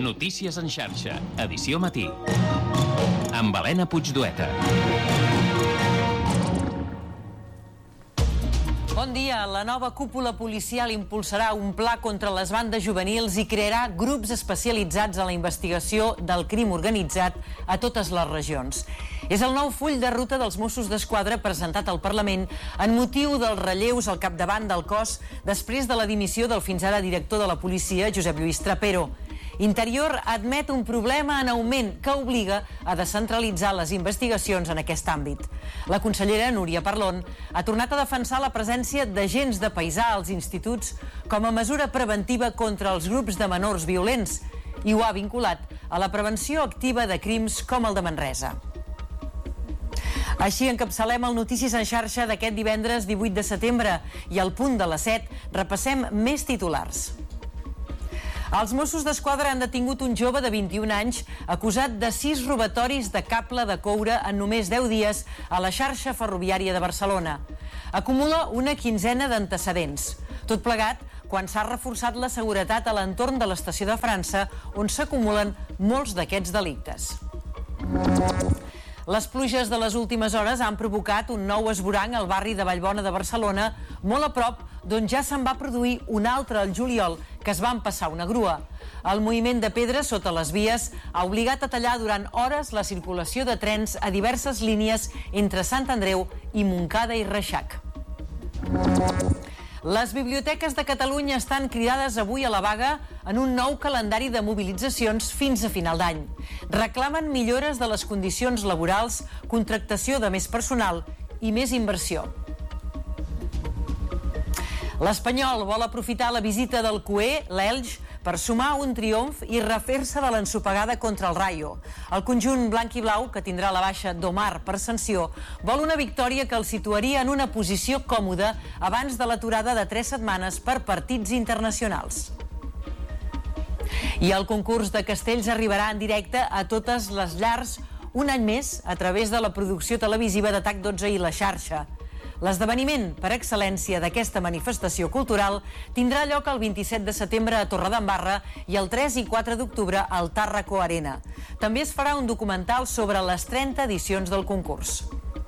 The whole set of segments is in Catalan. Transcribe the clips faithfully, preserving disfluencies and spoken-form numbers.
Notícies en xarxa, edició matí. Amb Helena Puigdueta. Bon dia. La nova cúpula policial impulsarà un pla contra les bandes juvenils i crearà grups especialitzats en la investigació del crim organitzat a totes les regions. És el nou full de ruta dels Mossos d'Esquadra presentat al Parlament en motiu dels relleus al capdavant del cos després de la dimissió del fins ara director de la policia, Josep Lluís Trapero. Interior admet un problema en augment que obliga a descentralitzar les investigacions en aquest àmbit. La consellera Núria Parlon ha tornat a defensar la presència d'agents de paisà als instituts com a mesura preventiva contra els grups de menors violents i ho ha vinculat a la prevenció activa de crims com el de Manresa. Així encapçalem el Notícies en xarxa d'aquest divendres divuit de setembre i al punt de les set repassem més titulars. Els Mossos d'Esquadra han detingut un jove de vint-i-un anys acusat de sis robatoris de cable de coure en només deu dies a la xarxa ferroviària de Barcelona. Acumula una quinzena d'antecedents. Tot plegat quan s'ha reforçat la seguretat a l'entorn de l'estació de França, on s'acumulen molts d'aquests delictes. Les pluges de les últimes hores han provocat un nou esvoranc al barri de Vallbona de Barcelona, molt a prop d'on ja se'n va produir un altre al juliol, que es va empassar una grua. El moviment de pedres sota les vies ha obligat a tallar durant hores la circulació de trens a diverses línies entre Sant Andreu i Montcada i Reixac. Les biblioteques de Catalunya estan cridades avui a la vaga en un nou calendari de mobilitzacions fins a final d'any. Reclamen millores de les condicions laborals, contractació de més personal i més inversió. L'Espanyol vol aprofitar la visita del Cué, l'Elx, per sumar un triomf i refer-se de l'ensopegada contra el Rayo. El conjunt blanc i blau, que tindrà la baixa d'Omar per sanció, vol una victòria que el situaria en una posició còmoda abans de l'aturada de tres setmanes per partits internacionals. I el concurs de castells arribarà en directe a totes les llars un any més a través de la producció televisiva de TAC dotze i La Xarxa. L'esdeveniment per excel·lència d'aquesta manifestació cultural tindrà lloc el vint-i-set de setembre a Torredembarra i el tres i quatre d'octubre al Tàrraco Arena. També es farà un documental sobre les trenta edicions del concurs.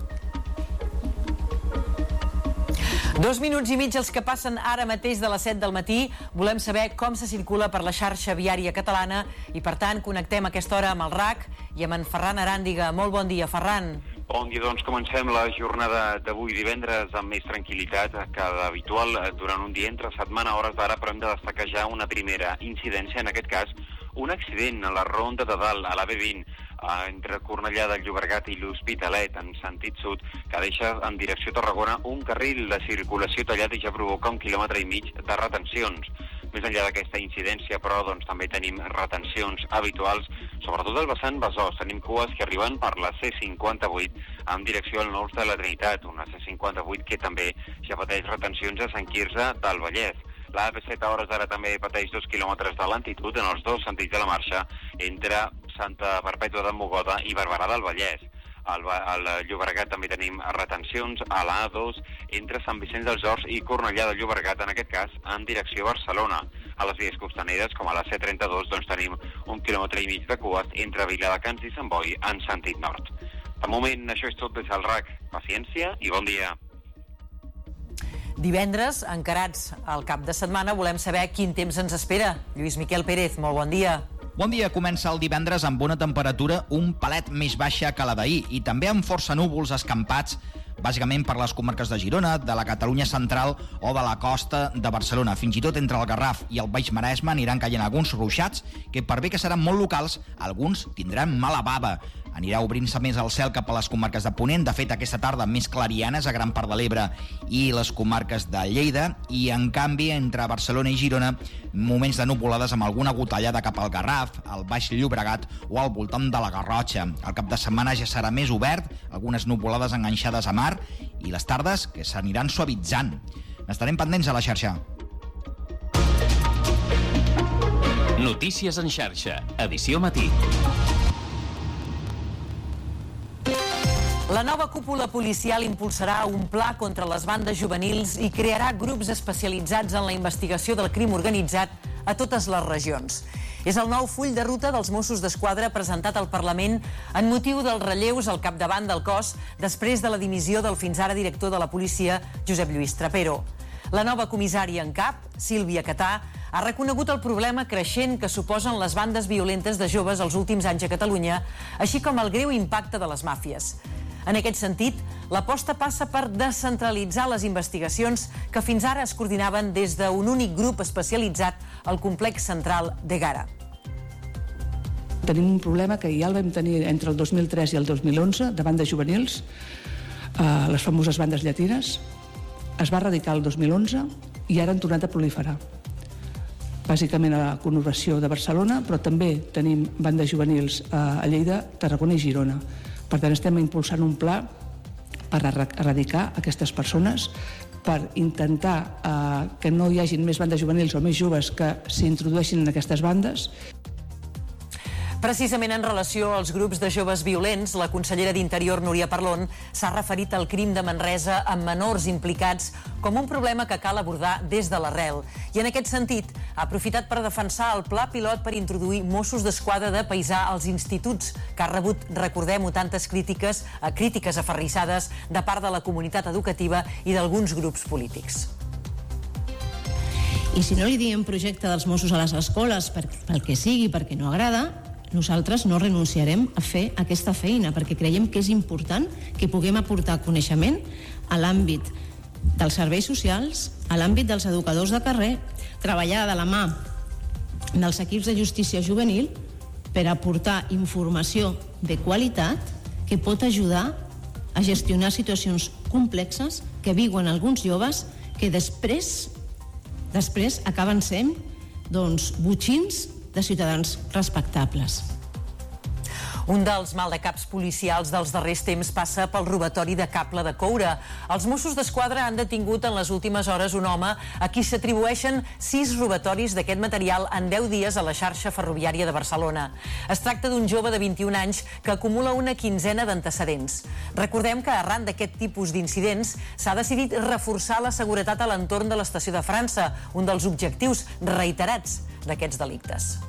Dos minuts i mig els que passen ara mateix de les set del matí. Volem saber com se circula per la xarxa viària catalana i, per tant, connectem a aquesta hora amb el R A C i amb en Ferran Aràndiga. Molt bon dia, Ferran. Bon dia, doncs comencem la jornada d'avui divendres amb més tranquil·litat que d'habitual durant un dia entre setmana a hores d'ara, però hem de destacar ja una primera incidència, en aquest cas un accident a la Ronda de Dalt, a la B vint, entre Cornellà de Llobregat i l'Hospitalet, en sentit sud, que deixa en direcció Tarragona un carril de circulació tallat i ja provoca un quilòmetre i mig de retencions. Més enllà d'aquesta incidència, però, doncs, també tenim retencions habituals, sobretot al vessant Besòs. Tenim cues que arriben per la C cinquanta-vuit en direcció al nord de la Trinitat, una C cinquanta-vuit que també ja pateix retencions a Sant Quirze del Vallès. La A P set a hores d'ara també pateix dos quilòmetres de lentitud en els dos sentits de la marxa entre Santa Perpètua de Mogoda i Barberà del Vallès. Al, al Llobregat també tenim retencions a la A dos entre Sant Vicenç dels Horts i Cornellà de Llobregat, en aquest cas en direcció a Barcelona. A les vies costaneres, com a la C trenta-dos, doncs tenim un quilòmetre i mig de cues entre Viladecans i Sant Boi en sentit nord. De moment, això és tot des del R A C. Paciència i bon dia. Divendres, encarats al cap de setmana, volem saber quin temps ens espera. Lluís Miquel Pérez, molt bon dia. Bon dia, comença el divendres amb una temperatura un pelet més baixa que la d'ahir i també amb força núvols escampats, bàsicament per les comarques de Girona, de la Catalunya central o de la costa de Barcelona. Fins i tot entre el Garraf i el Baix Maresme aniran caient alguns ruixats que, per bé que seran molt locals, alguns tindran mala bava. Anirà obrint-se més el cel cap a les comarques de Ponent. De fet, aquesta tarda més clarianes a gran part de l'Ebre i les comarques de Lleida. I, en canvi, entre Barcelona i Girona, moments de nuvolades amb alguna gotellada cap al Garraf, al Baix Llobregat o al voltant de la Garrotxa. El cap de setmana ja serà més obert, algunes nuvolades enganxades a mar i les tardes que s'aniran suavitzant. N'estarem pendents a la xarxa. Notícies en xarxa, edició matí. La nova cúpula policial impulsarà un pla contra les bandes juvenils i crearà grups especialitzats en la investigació del crim organitzat a totes les regions. És el nou full de ruta dels Mossos d'Esquadra presentat al Parlament en motiu dels relleus al capdavant del cos després de la dimissió del fins ara director de la policia, Josep Lluís Trapero. La nova comissària en cap, Sílvia Catà, ha reconegut el problema creixent que suposen les bandes violentes de joves els últims anys a Catalunya, així com el greu impacte de les màfies. En aquest sentit, l'aposta passa per descentralitzar les investigacions que fins ara es coordinaven des d'un únic grup especialitzat al complex central d'Ègara. Tenim un problema que ja el vam tenir entre el dos mil tres i el dos mil onze, de bandes juvenils, eh, les famoses bandes llatines. Es va erradicar el dos mil onze i ara han tornat a proliferar. Bàsicament a la conurbació de Barcelona, però també tenim bandes juvenils a Lleida, Tarragona i Girona. Per tant, estem impulsant un pla per erradicar aquestes persones, per intentar eh, que no hi hagin més bandes juvenils o més joves que s'introdueixin en aquestes bandes. Precisament en relació als grups de joves violents, la consellera d'Interior, Núria Parlon, s'ha referit al crim de Manresa amb menors implicats com un problema que cal abordar des de l'arrel. I en aquest sentit, ha aprofitat per defensar el pla pilot per introduir Mossos d'Esquadra de paisà als instituts, que ha rebut, recordem-ho, tantes crítiques, crítiques aferrissades de part de la comunitat educativa i d'alguns grups polítics. I si no li diem projecte dels Mossos a les escoles pel que sigui, perquè no agrada, nosaltres no renunciarem a fer aquesta feina, perquè creiem que és important que puguem aportar coneixement a l'àmbit dels serveis socials, a l'àmbit dels educadors de carrer, treballar de la mà dels equips de justícia juvenil per aportar informació de qualitat que pot ajudar a gestionar situacions complexes que viuen alguns joves que després, després acaben sent doncs, botxins de ciutadans respectables. Un dels maldecaps policials dels darrers temps passa pel robatori de cable de coure. Els Mossos d'Esquadra han detingut en les últimes hores un home a qui s'atribueixen sis robatoris d'aquest material en deu dies a la xarxa ferroviària de Barcelona. Es tracta d'un jove de vint-i-un anys que acumula una quinzena d'antecedents. Recordem que arran d'aquest tipus d'incidents s'ha decidit reforçar la seguretat a l'entorn de l'estació de França, un dels objectius reiterats d'aquests delictes.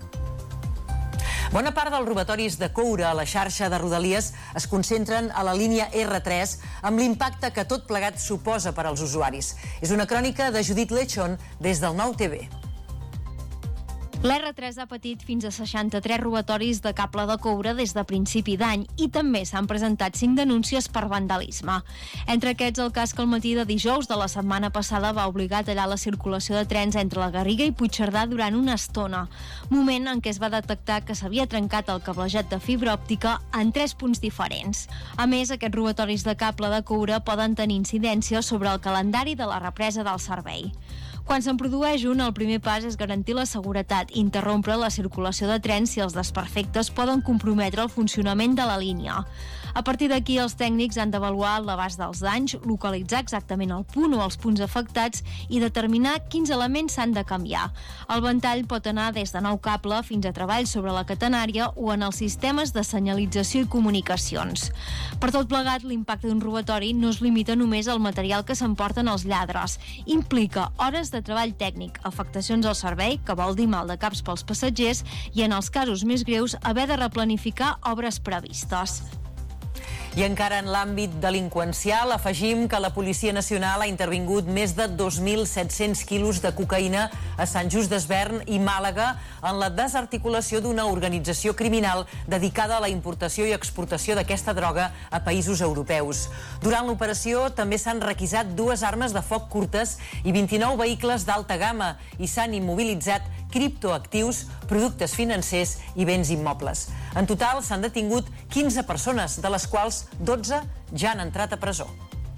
Bona part dels robatoris de coure a la xarxa de Rodalies es concentren a la línia erre tres amb l'impacte que tot plegat suposa per als usuaris. És una crònica de Judit Lechon des del Nou T V. L'erre tres ha patit fins a seixanta-tres robatoris de cable de coure des de principi d'any i també s'han presentat cinc denúncies per vandalisme. Entre aquests, el cas que el matí de dijous de la setmana passada va obligar a tallar la circulació de trens entre la Garriga i Puigcerdà durant una estona, moment en què es va detectar que s'havia trencat el cablejat de fibra òptica en tres punts diferents. A més, aquests robatoris de cable de coure poden tenir incidència sobre el calendari de la represa del servei. Quan se'n produeix un, el primer pas és garantir la seguretat i interrompre la circulació de trens si els desperfectes poden comprometre el funcionament de la línia. A partir d'aquí, els tècnics han d'avaluar l'abast dels danys, localitzar exactament el punt o els punts afectats i determinar quins elements s'han de canviar. El ventall pot anar des de nou cable fins a treballs sobre la catenària o en els sistemes de senyalització i comunicacions. Per tot plegat, l'impacte d'un robatori no es limita només al material que s'emporten els lladres. Implica hores de treball tècnic, afectacions al servei, que vol dir maldecaps pels passatgers, i en els casos més greus, haver de replanificar obres previstes. I encara en l'àmbit delinqüencial, afegim que la Policia Nacional ha intervingut més de dos mil set-cents quilos de cocaïna a Sant Just Desvern i Màlaga en la desarticulació d'una organització criminal dedicada a la importació i exportació d'aquesta droga a països europeus. Durant l'operació també s'han requisat dues armes de foc curtes i vint-i-nou vehicles d'alta gamma i s'han immobilitzat criptoactius, productes financers i béns immobles. En total s'han detingut quinze persones, de les quals dotze ja han entrat a presó.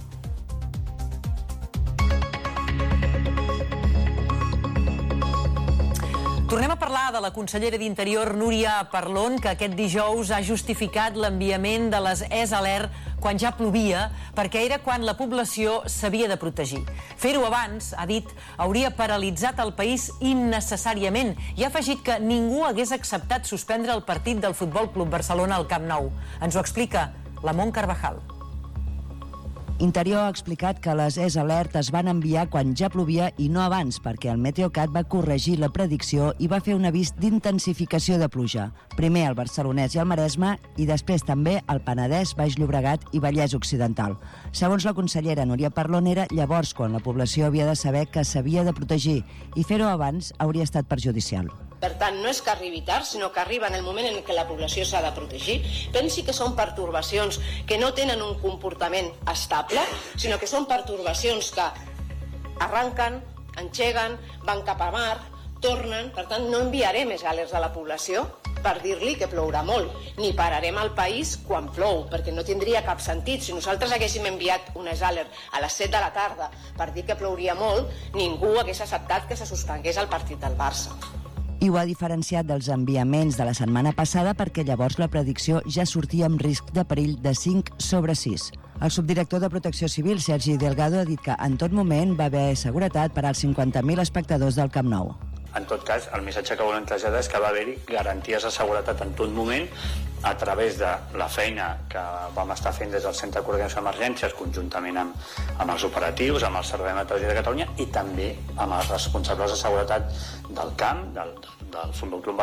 Tornem a parlar de la consellera d'Interior, Núria Parlon, que aquest dijous ha justificat l'enviament de les E S Alert quan ja plovia, perquè era quan la població s'havia de protegir. Fer-ho abans, ha dit, hauria paralitzat el país innecessàriament i ha afegit que ningú hagués acceptat suspendre el partit del Futbol Club Barcelona al Camp Nou. Ens ho explica la Mont Carvajal. Interior ha explicat que les E S Alert es van enviar quan ja plovia i no abans, perquè el Meteocat va corregir la predicció i va fer un avís d'intensificació de pluja. Primer al Barcelonès i al Maresme i després també al Penedès, Baix Llobregat i Vallès Occidental. Segons la consellera Núria Parlon, era llavors quan la població havia de saber que s'havia de protegir i fer-ho abans hauria estat perjudicial. Per tant, no és que arribi tard, sinó que arriba en el moment en què la població s'ha de protegir. Pensi que són pertorbacions que no tenen un comportament estable, sinó que són pertorbacions que arranquen, engeguen, van cap a mar, tornen. Per tant, no enviarem més alerts a la població per dir-li que plourà molt, ni pararem el país quan plou, perquè no tindria cap sentit. Si nosaltres haguéssim enviat unes alerts a les set de la tarda per dir que plouria molt, ningú hagués acceptat que se suspengués el partit del Barça. I ho ha diferenciat dels enviaments de la setmana passada perquè llavors la predicció ja sortia amb risc de perill de cinc sobre sis. El subdirector de Protecció Civil, Sergi Delgado, ha dit que en tot moment va haver seguretat per als cinquanta mil espectadors del Camp Nou. En tot cas, el missatge que volem traslladar és que va haver-hi garanties de seguretat en tot moment a través de la feina que vam estar fent des del Centre de Coordinació d'Emergències conjuntament amb, amb els operatius, amb el Servei Meteorològic de Catalunya i també amb els responsables de seguretat del camp, del, del Futbol Club